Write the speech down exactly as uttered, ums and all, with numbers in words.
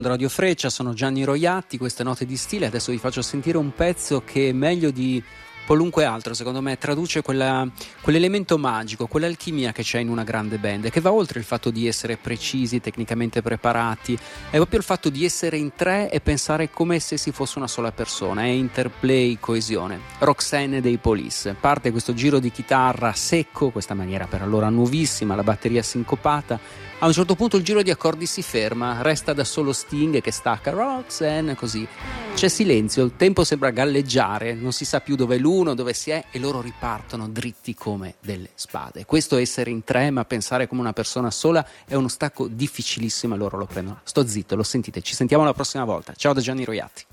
Radio Freccia, sono Gianni Roiatti, queste Note di stile. Adesso vi faccio sentire un pezzo che meglio di qualunque altro, secondo me, traduce quella, quell'elemento magico, quell'alchimia che c'è in una grande band, che va oltre il fatto di essere precisi, tecnicamente preparati, è proprio il fatto di essere in tre e pensare come se si fosse una sola persona, è interplay, coesione. Roxanne dei Police, parte questo giro di chitarra secco, questa maniera per allora nuovissima, la batteria sincopata. A un certo punto il giro di accordi si ferma, resta da solo Sting che stacca Roxanne, così c'è silenzio, il tempo sembra galleggiare, non si sa più dove è l'uno, dove si è, e loro ripartono dritti come delle spade. Questo è essere in tre, ma pensare come una persona sola è uno stacco difficilissimo e loro lo prendono. Sto zitto, lo sentite, ci sentiamo la prossima volta. Ciao da Gianni Roiatti.